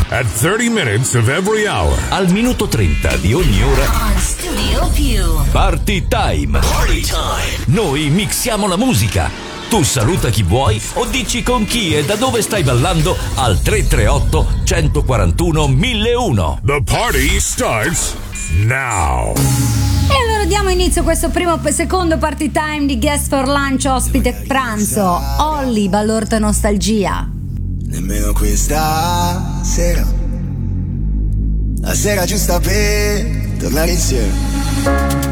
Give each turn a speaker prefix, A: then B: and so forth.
A: at 30 minutes of every hour.
B: Al minuto 30 di ogni ora.
C: On Studio Più.
B: Party Time.
D: Party time.
B: Noi mixiamo la musica. Tu saluta chi vuoi o dici con chi e da dove stai ballando al 338 141 1001.
A: The party starts now.
E: E allora diamo inizio a questo secondo party time di Guest for Lunch, ospite pranzo Olly Ballorta Nostalgia.
F: Nemmeno questa sera, la sera giusta per tornare insieme.